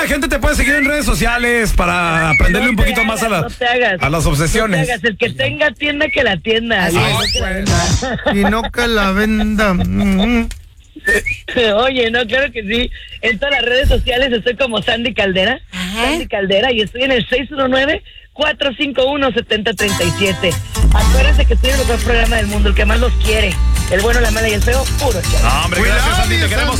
la gente te puede seguir en redes sociales para aprenderle un poquito más a las obsesiones? No te hagas. El que tenga tienda, que la tienda. Y no que la venda. Oye, no, claro que sí. En todas las redes sociales estoy como Sandy Caldera. Sandy Caldera, y estoy en el 619-451-7037. Acuérdense que estoy en el mejor programa del mundo, el que más los quiere. El bueno, la mala y el feo, puro chavo. No, hombre, gracias, Sandy, te queremos.